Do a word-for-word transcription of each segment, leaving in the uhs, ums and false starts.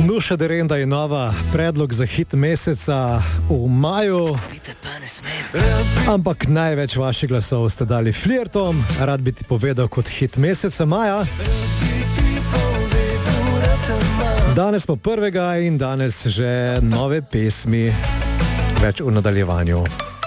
Nuša Derenda je nova predlog za hit meseca v maju, ampak največ vaših glasov ste dali Flirtom, rad bi ti povedal kot hit meseca maja. Danes smo prvega in danes že nove pesmi, več v nadaljevanju.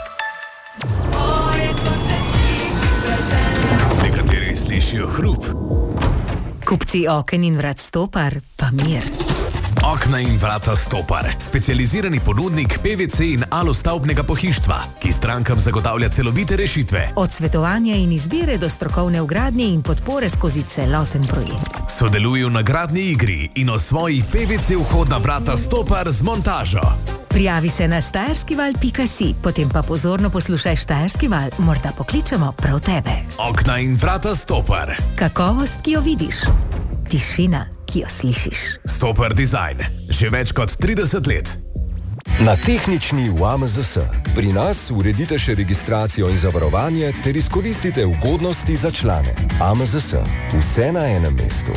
Nekateri slišijo hrup. Kupci oken in vrat Stopar, pa mir. Okna in vrata Stopar, specializirani ponudnik P V C in alostavbnega pohištva, ki strankam zagotavlja celovite rešitve. Od svetovanja in izbire do strokovne vgradnje in podpore skozi celoten projekt. Sodeluje v nagradni igri in osvoji P V C vhodna vrata Stopar z montažo. Prijavi se na štajerskival pika si, potem pa pozorno poslušaj Štajerski val, morda pokličemo prav tebe. Okna in vrata Stopar. Kakovost, ki jo vidiš. Tišina, ki jo slišiš. Stopar Design. Že več kot trideset let. Na tehnični v A M Z S. Pri nas uredite še registracijo in zavarovanje ter izkoristite ugodnosti za člane. A M Z S. Vse na enem mestu.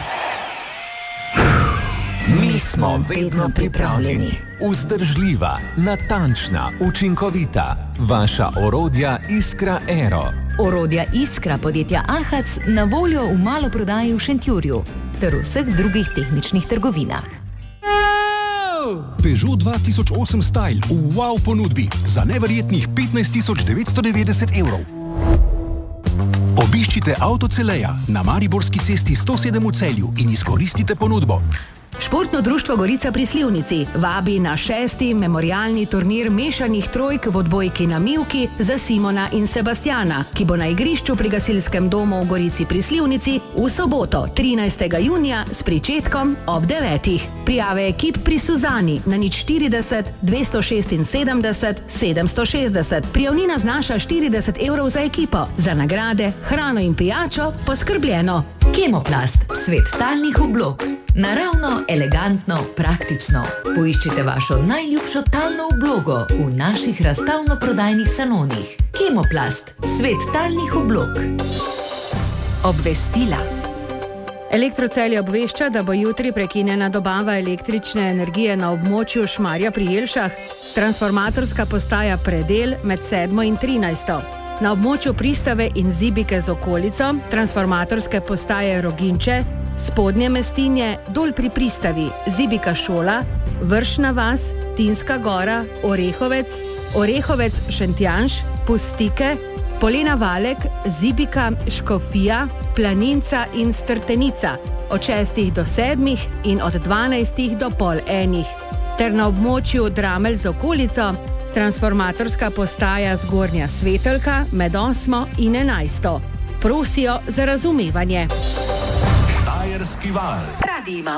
Mi smo vedno pripravljeni. Vzdržljiva, natančna, učinkovita. Vaša orodja Iskra Aero. Orodja Iskra podjetja Ahac na voljo v maloprodaji v Šentjurju ter v vseh drugih tehničnih trgovinah. Peugeot dva tisoč osem Style v wow ponudbi za neverjetnih petnajst tisoč devetsto devetdeset evrov. Obiščite Avtoceleja na Mariborski cesti sto sedem v Celju in izkoristite ponudbo. Športno društvo Gorica pri Slivnici vabi na šesti memorialni turnir mešanih trojk v odbojki na mivki za Simona in Sebastiana, ki bo na igrišču pri gasilskem domu v Gorici pri Slivnici v soboto trinajstega junija s pričetkom ob devetih. Prijave ekip pri Suzani na nič štirideset dvesto šestinsedemdeset sedemsto šestdeset. Prijavnina znaša štirideset evrov za ekipo. Za nagrade, hrano in pijačo poskrbljeno. Kemoplast, svet talnih oblog. Naravno, elegantno, praktično. Poiščite vašo najljubšo talno oblogo v naših razstavno-prodajnih salonih. Kemoplast, svet talnih oblog. Obvestila. Elektrocelje obvešča, da bo jutri prekinjena dobava električne energije na območju Šmarja pri Jelšah, transformatorska postaja Predel med sedmo in trinajsto. Na območju Pristave in Zibike z okolico, transformatorske postaje Roginče, Spodnje Mestinje, dol pri Pristavi, Zibika šola, Vršna vas, Tinska gora, Orehovec, Orehovec Šentjanž, Pustike, Polena Valek, Zibika, Škofija, Planinca in Strtenica, od šestih do sedmih in od dvanajstih do pol enih. Ter na območju Dramelj z okolico, transformatorska postaja Zgornja Svetelka med osmo in enajsto. Prosijo za razumevanje. Štajerski val. Radi imamo